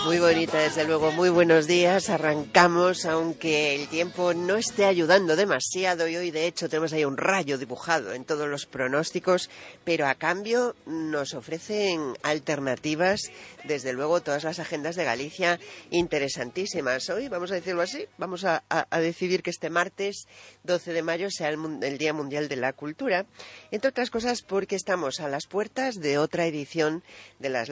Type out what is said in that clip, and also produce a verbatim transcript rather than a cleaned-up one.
Muy bonita, desde luego. Muy buenos días. Arrancamos, aunque el tiempo no esté ayudando demasiado, y hoy de hecho tenemos ahí un rayo dibujado en todos los pronósticos, pero a cambio nos ofrecen alternativas, desde luego, todas las agendas de Galicia interesantísimas. Hoy, vamos a decirlo así, vamos a, a, a decidir que este martes doce de mayo sea el, el Día Mundial de la Cultura, entre otras cosas porque estamos a las puertas de otra edición de las